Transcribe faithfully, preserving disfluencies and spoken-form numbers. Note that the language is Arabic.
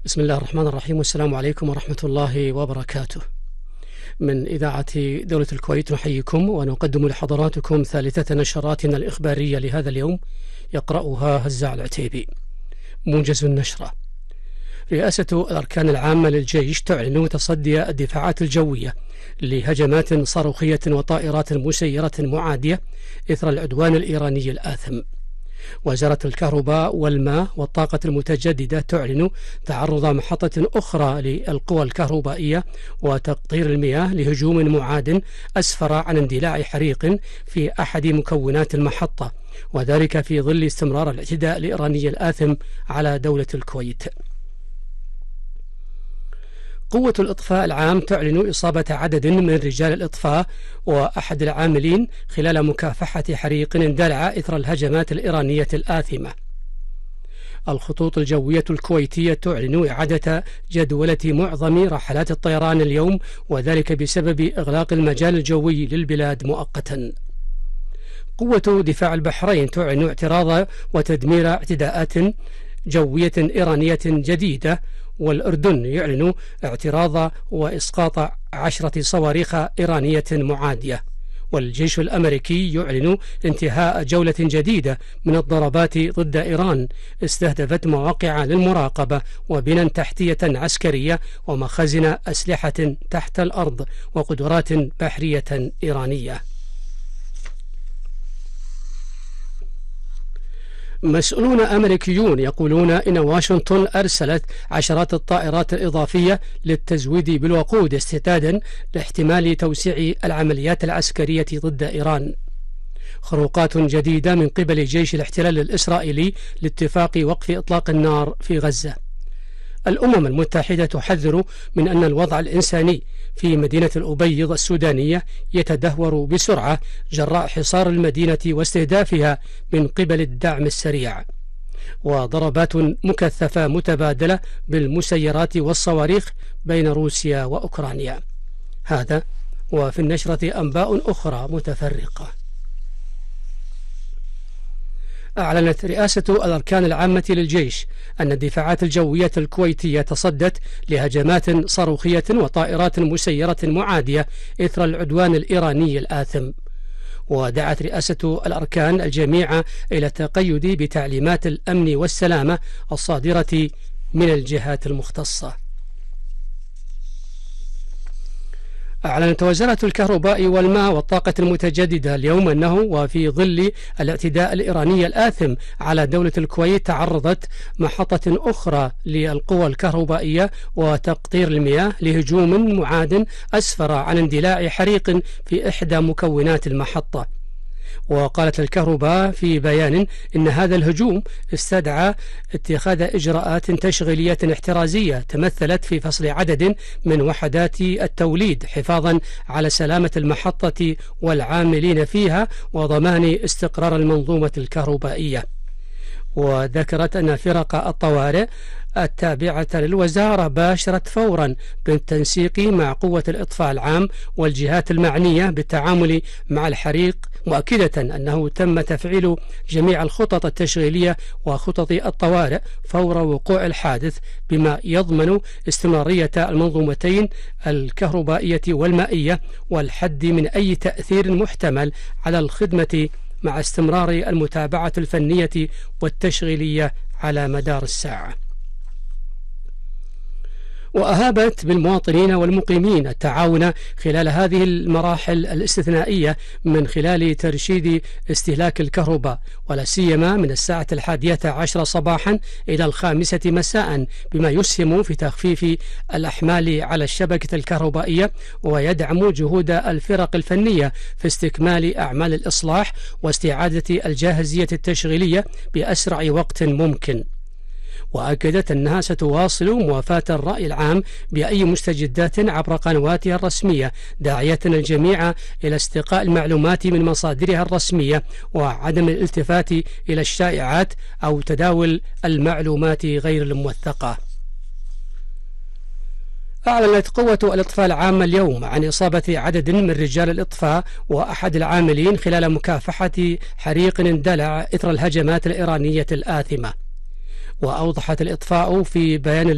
بسم الله الرحمن الرحيم، والسلام عليكم ورحمة الله وبركاته. من إذاعة دولة الكويت نحييكم ونقدم لحضراتكم ثالثة نشراتنا الإخبارية لهذا اليوم، يقرأها هزاع العتيبي. موجز النشرة: رئاسة الأركان العامة للجيش تعلن تصدي الدفاعات الجوية لهجمات صاروخية وطائرات مسيرة معادية إثر العدوان الإيراني الآثم. وزارة الكهرباء والماء والطاقة المتجددة تعلن تعرض محطة أخرى للقوى الكهربائية وتقطير المياه لهجوم معاد أسفر عن اندلاع حريق في أحد مكونات المحطة، وذلك في ظل استمرار الاعتداء الإيراني الآثم على دولة الكويت. قوة الإطفاء العام تعلن إصابة عدد من رجال الإطفاء وأحد العاملين خلال مكافحة حريق اندلع إثر الهجمات الإيرانية الآثمة. الخطوط الجوية الكويتية تعلن إعادة جدولة معظم رحلات الطيران اليوم، وذلك بسبب إغلاق المجال الجوي للبلاد مؤقتا. قوة دفاع البحرين تعلن اعتراض وتدمير اعتداءات جوية إيرانية جديدة، والأردن يعلن اعتراض وإسقاط عشرة صواريخ إيرانية معادية. والجيش الأمريكي يعلن انتهاء جولة جديدة من الضربات ضد إيران استهدفت مواقع للمراقبة وبنى تحتية عسكرية ومخازن أسلحة تحت الأرض وقدرات بحرية إيرانية. مسؤولون أمريكيون يقولون إن واشنطن أرسلت عشرات الطائرات الإضافية للتزويد بالوقود استعدادا لاحتمال توسيع العمليات العسكرية ضد إيران. خروقات جديدة من قبل جيش الاحتلال الإسرائيلي لاتفاق وقف إطلاق النار في غزة. الأمم المتحدة تحذر من أن الوضع الإنساني في مدينة الأبيض السودانية يتدهور بسرعة جراء حصار المدينة واستهدافها من قبل الدعم السريع. وضربات مكثفة متبادلة بالمسيرات والصواريخ بين روسيا وأوكرانيا. هذا وفي النشرة أنباء أخرى متفرقة. أعلنت رئاسة الأركان العامة للجيش أن الدفاعات الجوية الكويتية تصدت لهجمات صاروخية وطائرات مسيرة معادية إثر العدوان الإيراني الآثم. ودعت رئاسة الأركان الجميع إلى التقيد بتعليمات الأمن والسلامة الصادرة من الجهات المختصة. أعلنت وزارة الكهرباء والماء والطاقة المتجددة اليوم أنه وفي ظل الاعتداء الإيراني الآثم على دولة الكويت تعرضت محطة أخرى للقوى الكهربائية وتقطير المياه لهجوم معاد أسفر عن اندلاع حريق في إحدى مكونات المحطة. وقالت الكهرباء في بيان إن هذا الهجوم استدعى اتخاذ إجراءات تشغيلية احترازية تمثلت في فصل عدد من وحدات التوليد حفاظا على سلامة المحطة والعاملين فيها وضمان استقرار المنظومة الكهربائية. وذكرت أن فرق الطوارئ التابعة للوزارة باشرت فورا بالتنسيق مع قوة الإطفاء العام والجهات المعنية بالتعامل مع الحريق، مؤكدة أنه تم تفعيل جميع الخطط التشغيلية وخطط الطوارئ فور وقوع الحادث، بما يضمن استمرارية المنظومتين الكهربائية والمائية والحد من أي تأثير محتمل على الخدمة، مع استمرار المتابعة الفنية والتشغيلية على مدار الساعة. وأهابت بالمواطنين والمقيمين التعاون خلال هذه المراحل الاستثنائية من خلال ترشيد استهلاك الكهرباء، ولا سيما من الساعة الحادية عشر صباحا إلى الخامسة مساء، بما يسهم في تخفيف الأحمال على الشبكة الكهربائية ويدعم جهود الفرق الفنية في استكمال أعمال الإصلاح واستعادة الجاهزية التشغيلية بأسرع وقت ممكن. وأكدت أنها ستواصل موافاة الرأي العام بأي مستجدات عبر قنواتها الرسمية، داعية الجميع إلى استقاء المعلومات من مصادرها الرسمية وعدم الالتفات إلى الشائعات أو تداول المعلومات غير الموثقة. أعلنت قوة الإطفاء العامة اليوم عن إصابة عدد من رجال الإطفاء وأحد العاملين خلال مكافحة حريق اندلع إثر الهجمات الإيرانية الآثمة. وأوضحت الإطفاء في بيان